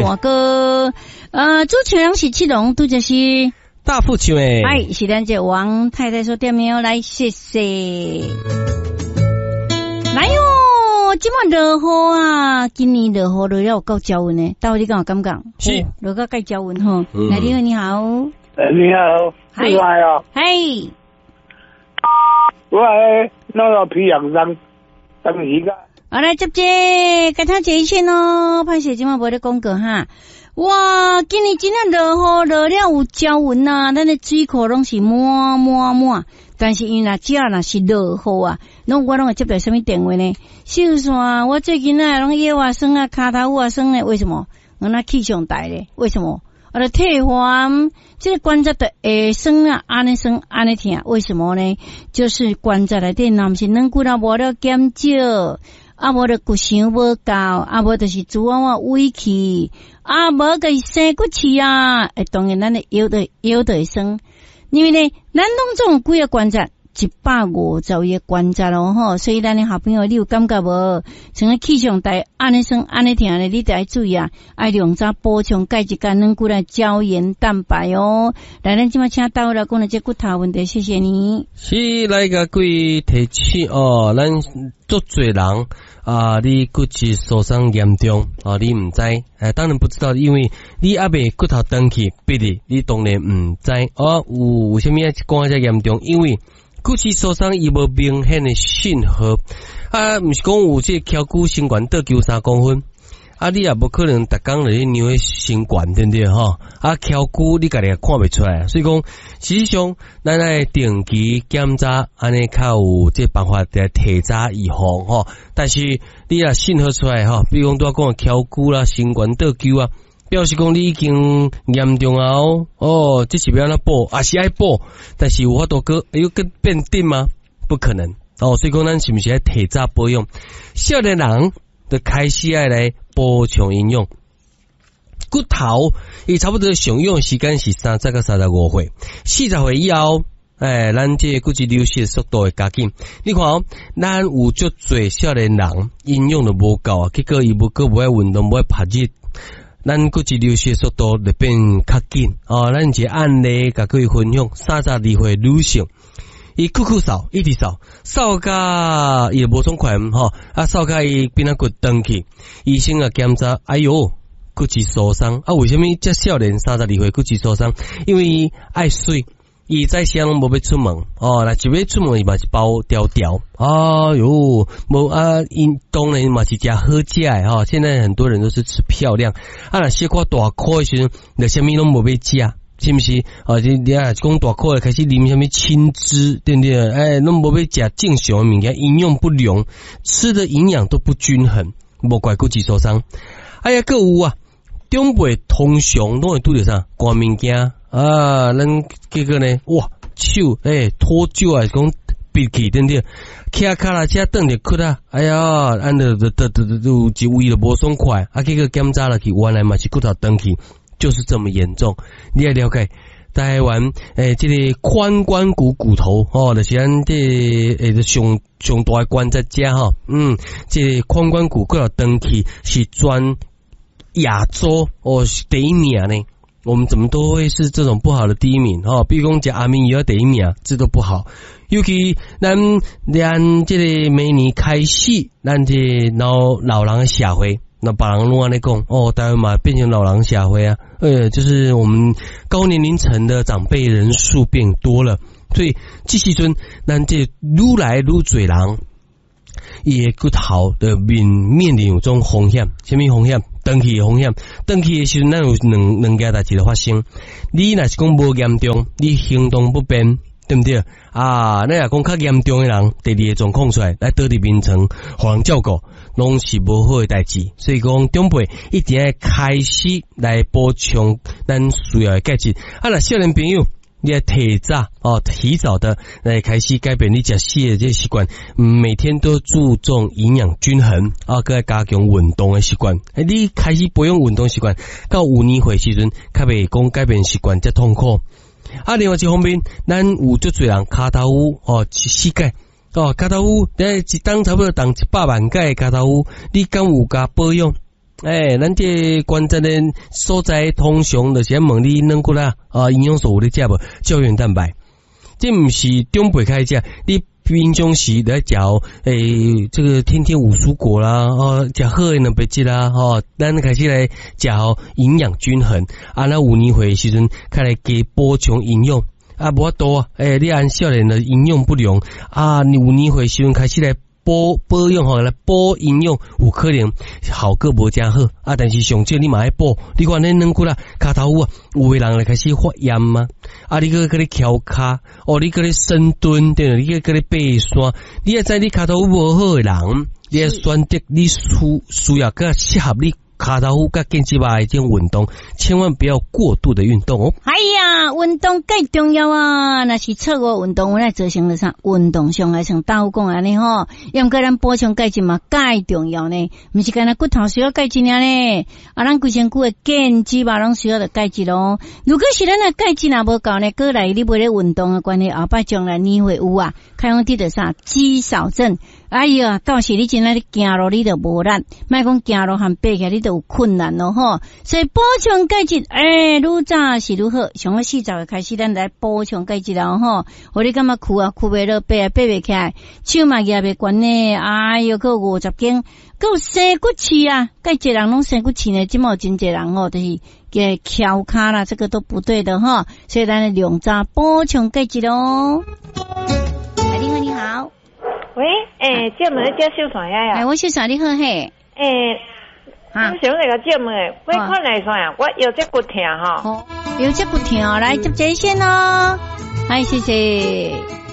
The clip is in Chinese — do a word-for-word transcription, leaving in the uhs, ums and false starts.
大哥，呃，主持人是七龙，拄就是大富亲诶， 哎，是咱这王太太说点名来，谢谢。来哟，今晚落雨啊，今年落雨落了有够娇温呢，到底敢有感觉？ 是， 落个盖娇温吼。 嗯、 来，你好，你好。 呃，你好，是我哦。 嘿， 我诶，那个皮养生，等时个。 好来接接，给他解一切咯。拍摄今晚无咧广告哈。哇，今年真正落雨落了有娇温呐，咱的水库拢是满满满。但是因若只要若是落雨啊，拢我拢会接到什么电话呢？秀山，我最近啊拢腰啊酸啊，骹头啊酸呢，为什么？我那气象台咧，为什么？我的退还，这个关节的会酸啊，安尼酸安尼疼，为什么呢？就是关节内底若毋是软骨啊无了减少。啊，无就骨伤无够，啊，无就是主要我委屈，啊，无个生骨气啊，诶，当然咱的腰的腰的会酸，因为呢，咱拢总几个关节，一百五十个关节咯吼，所以咱的好朋友，你有感觉无？像个气象台安尼酸安尼疼咧，你得要注意啊，爱用早补充钙质跟软骨来胶原蛋白哦。来，咱今麦请到了讲了这骨头问题，谢谢你。 是来个贵提起哦，咱足侪人。啊，你骨质受伤严重啊，你唔知，诶，当然不知道，因为你阿未骨头断去，逼你，你当然唔知。哦，有有啥物啊讲遮严重？因为骨质受伤伊无明显的信号，啊，毋是讲有这翘骨心管倒球三公分。啊，你也无可能逐工来扭个心管，对不对吼？啊，翘骨你家己也看袂出来，所以讲，实际上咱来定期检查，安尼较有这办法来提早预防吼。但是你若信号出来吼，比如讲拄仔讲翘骨啦、心管倒球啊，表示讲你已经严重啊哦，哦，这是要安怎补，也是爱补，但是有法度个又跟变定吗？不可能哦，所以讲咱是毋是爱提早保养？少年人就开始爱来补充营养，骨头伊差不多上用时间是三十到三十五岁，四十岁以后，诶，咱这骨质流失速度会加紧。你看哦，咱有足侪少年人营养都无够啊，结果伊无个无爱运动，无爱拍日，咱骨质流失速度就变较紧哦。咱一个案例甲各位分享，三十二岁女性。伊酷酷扫，一直扫，扫甲也无爽快吼，啊扫甲伊变啊骨断去，医生啊检查，哎哟，骨质疏松啊，为什么这少年三十二岁骨质疏松？因为伊爱水，伊在乡拢无要出门哦，那一要出门伊嘛是包条条，哎哟，无啊，因当然嘛是食好食诶吼，现在很多人都是吃漂亮，啊那小可大块诶时阵，那什么拢无要食。是不是？啊，你你啊，讲大块开始啉什么青汁，对不对？哎，拢无要食正常的物件，营养不良，吃的营养都不均衡，无怪骨质疏松。哎呀，个有啊，长辈通常拢会拄着啥？寒物件啊，咱结果呢，哇，手哎脱臼啊，讲闭气，对不对？徛卡啦，遮顿着骨啊，哎呀，安的的的的有一位就无爽快，啊，结果检查落去，原来嘛是骨头断去。就是这么严重，你要了解台湾诶，这个髋关骨骨头哦，就是咱这诶上上大关节遮哈，嗯，这个髋关骨骨头断去是全亚洲哦是第一名呢。我们怎么都会是这种不好的第一名哦？比如讲，讲阿明也要第一名，这都不好。尤其咱咱这个每年开始，咱这老老人的社会。那别人拢安尼讲，哦，台湾嘛变成老人社会啊，呃，就是我们高年龄层的长辈人数变多了，所以这时阵咱这愈来愈侪人，伊个骨头的面面临有种风险，什么风险？断去的风险，断去的时阵，咱有两两件代志的发生。你若是讲无严重，你行动不便，对不对？啊，那若讲较严重的人，第二个状况出来，来倒伫眠床，互人照顾。拢是无好诶代志，所以讲长辈一定要开始来补充咱需要诶钙质。啊，那少年朋友，你要提早哦，提早的来开始改变你食食诶这习惯，每天都注重营养均衡啊，搁加强运动诶习惯。诶，你开始培养运动习惯，到有年岁时阵，较袂讲改变习惯则痛苦。啊，另外一方面，咱有足侪人骹头乌哦，膝盖。哦，脚头乌，诶，一当差不多当一百万盖脚头乌，你敢有加保养？ 诶、欸，咱这关键的所在通常就是问你软骨啦，啊，营养素有咧食无？胶原蛋白，这毋是中辈开食，你平常时来食诶、欸，这个天天五蔬果啦，哦，食好诶蛋白质啦，哦，咱开始来食营养均衡，啊，那有年岁时阵开来加补充营养，啊，无法度啊，诶、欸，你按少年的营养不良，啊，你有年岁时阵开始来。保保养吼来保营养有可能效果无正好啊，但是上少你嘛爱保，你看恁软骨啦、骹头骨啊，有诶人来开始发炎嘛，啊，你个个咧翘骹，哦，你个咧深蹲，对，你个个咧爬山，你要知你骹头骨无好诶人，你要选择你需需要个适合你。卡头骨甲健肌吧，一种运动，千万不要过度的运动哦。 哎呀，运动介重要啊！那是错误运动，我来造成了啥？运动伤害像大夫讲安尼吼，要唔个咱补充钙质嘛，介重要呢。唔是干那骨头需要钙质尔呢，啊，咱规身躯的健肌吧，拢需要的钙质咯。如果是咱的钙质若无够呢，过来你为了运动的关系，后摆将来你会有啊，开用滴的啥肌少症。哎呀，到时你真来你行路你就无力，莫讲行路含爬起来你都有困难咯吼。所以补充钙质，诶、欸，愈早是愈好。从我四十岁开始，咱来补充钙质啦吼。我你感觉躯啊躯袂落，爬啊爬袂起来，手嘛也袂悬呢。哎哟，够五十斤，够生骨刺啊！钙质人拢生骨刺呢，即么真侪人吼，就是给翘骹啦，这个都不对的哈。所以咱来量早补充钙质咯。哎，你好，你好。 喂，诶，节目叫小传呀呀。 哎，我小传你好嘿。 诶，啊，想那个节目诶，我看来算呀，我腰脊骨疼哈。 哦，腰脊骨疼，来接这线咯。哎，谢谢。